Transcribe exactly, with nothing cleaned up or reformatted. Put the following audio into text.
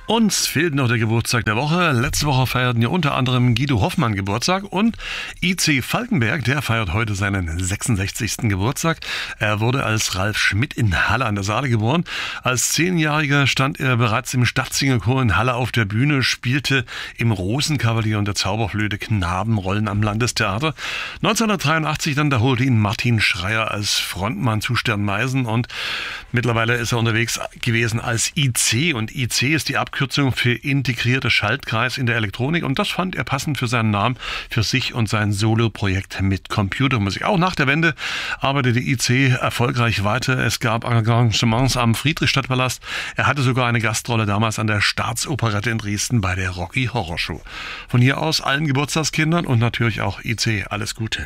Uns fehlt noch der Geburtstag der Woche. Letzte Woche feierten ja unter anderem Guido Hoffmann Geburtstag und I C Falkenberg, der feiert heute seinen sechsundsechzigsten Geburtstag. Er wurde als Ralf Schmidt in Halle an der Saale geboren. Als Zehnjähriger stand er bereits im Stadtsingerchor in Halle auf der Bühne, spielte im Rosenkavalier und der Zauberflöte Knabenrollen am Landestheater. neunzehnhundertdreiundachtzig dann, da holte ihn Martin Schreier als Frontmann zu Sternmeisen und mittlerweile ist er unterwegs gewesen als I C und I C ist die Abkürzung für integrierter Schaltkreis in der Elektronik und das fand er passend für seinen Namen, für sich und sein Solo-Projekt mit Computermusik. Auch nach der Wende arbeitete I C erfolgreich weiter. Es gab Engagements am Friedrichstadtpalast. Er hatte sogar eine Gastrolle damals an der Staatsoperette in Dresden bei der Rocky Horror Show. Von hier aus allen Geburtstagskindern und natürlich auch I C alles Gute.